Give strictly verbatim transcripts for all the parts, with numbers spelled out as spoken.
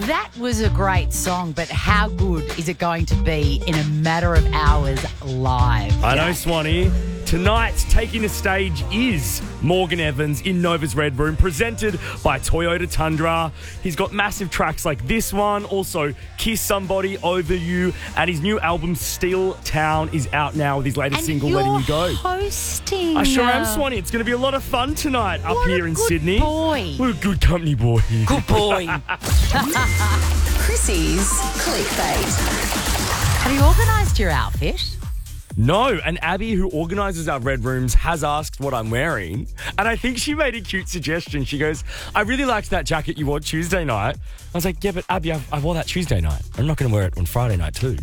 That was a great song, but how good is it going to be in a matter of hours live? I know, Swanee. Tonight, taking the stage is Morgan Evans in Nova's Red Room, presented by Toyota Tundra. He's got massive tracks like this one, also Kiss Somebody, Over You, and his new album, Steel Town, is out now with his latest And single, you're Letting You Go. hosting. I sure am, Swanee. It's going to be a lot of fun tonight up What a here in good Sydney. boy. What a good company, boy. Good boy. Chrissy's Clickbait. Have you organised your outfit? No, and Abby, who organises our Red Rooms, has asked what I'm wearing. And I think she made a cute suggestion. She goes, I really liked that jacket you wore Tuesday night. I was like, yeah, but Abby, I, I wore that Tuesday night. I'm not going to wear it on Friday night too.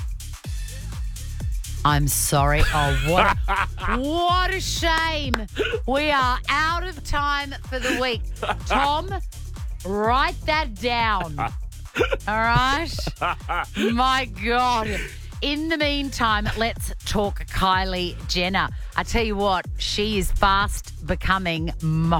I'm sorry. Oh, what a, what a shame. We are out of time for the week. Tom, write that down. All right? My God. In the meantime, let's talk Kylie Jenner. I tell you what, she is fast becoming my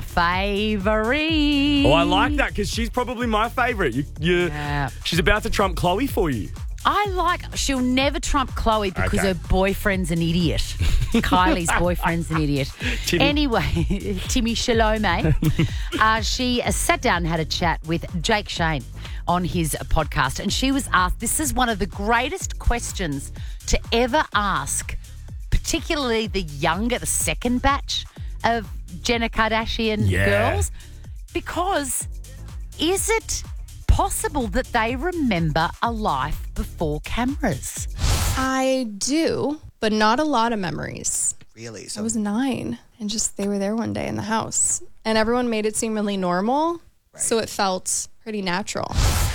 favourite. Oh, I like that because she's probably my favourite. You, you, Yeah. She's about to trump Chloe for you. I like, she'll never trump Chloe because Okay. her boyfriend's an idiot. Kylie's boyfriend's an idiot. Timmy. Anyway, Timmy Shalome. uh, she uh, sat down and had a chat with Jake Shane on his podcast, and she was asked, this is one of the greatest questions to ever ask, particularly the younger, the second batch of Jenner Kardashian Yeah. girls, because is it possible that they remember a life before cameras? I do, but not a lot of memories. Really? I So was nine and just they were there one day in the house and everyone made it seem really normal. So it felt pretty natural.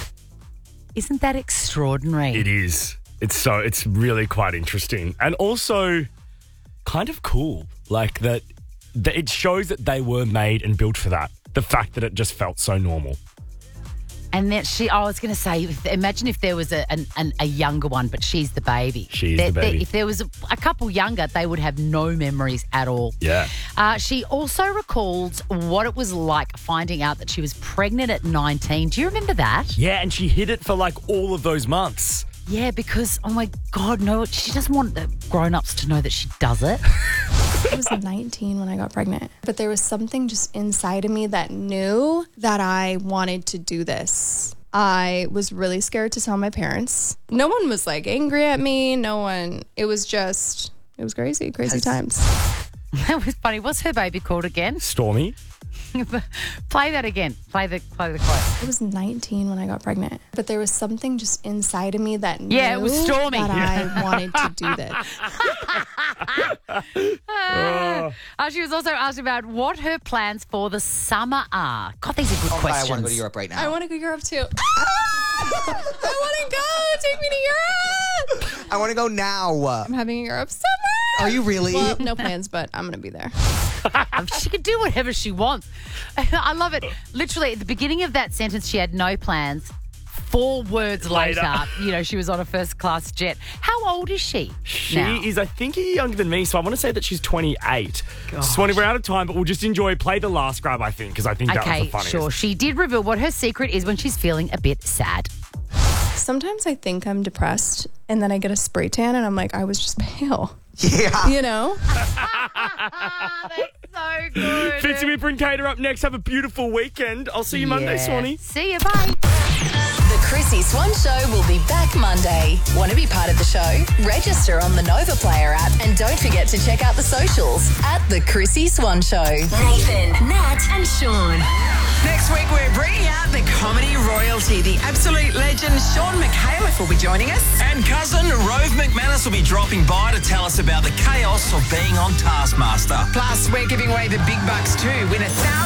Isn't that extraordinary? It is. It's so, it's really quite interesting. And also kind of cool. Like that, that it shows that they were made and built for that. The fact that it just felt so normal. And then she, I was going to say, if, imagine if there was a, an, an, a younger one, but she's the baby. She's There- the there- baby. if there was a, a couple younger, they would have no memories at all. Yeah. Uh, she also recalls what it was like finding out that she was pregnant at nineteen. Do you remember that? Yeah, and she hid it for like all of those months. Yeah, because, oh my God, no, she doesn't want the grown-ups to know that she does it. I was nineteen when I got pregnant, but there was something just inside of me that knew that I wanted to do this. I was really scared to tell my parents. No one was like angry at me. No one, it was just, it was crazy, crazy Has- times. That was funny. What's her baby called again? Stormy. Play that again. Play the play the quote. I was nineteen when I got pregnant, but there was something just inside of me that knew Yeah, it was Stormy. that I wanted to do this. Uh, she was also asked about what her plans for the summer are. God, these are good oh, God, questions. I want to go to Europe right now. I want to go to Europe too. I want to go. Take me to Europe. I want to go now. I'm having a Europe summer. Are you really? Well, no plans, but I'm going to be there. She can do whatever she wants. I love it. Literally, at the beginning of that sentence, she had no plans. Four words later, Later. you know, she was on a first class jet. How old is she? She now? is, I think, a year younger than me, so I want to say that she's twenty-eight. Gosh. Swanee, we're out of time, but we'll just enjoy, play the last grab, I think, because I think that was Okay, the funniest. sure. She did reveal what her secret is when she's feeling a bit sad. Sometimes I think I'm depressed, and then I get a spray tan, and I'm like, I was just pale. Yeah. You know? That's so good. Fitzy Whipper and Kate are up next. Have a beautiful weekend. I'll see you Monday, Yeah. Swanee. See you, bye. The Chrissy Swan Show will be back Monday. Want to be part of the show? Register on the Nova Player app and don't forget to check out the socials at The Chrissy Swan Show. Nathan, Nat and Sean. Next week, we're bringing out the comedy royalty. The absolute legend Sean McAuliffe will be joining us. And cousin Rove McManus will be dropping by to tell us about the chaos of being on Taskmaster. Plus, we're giving away the big bucks too. Win a thousand.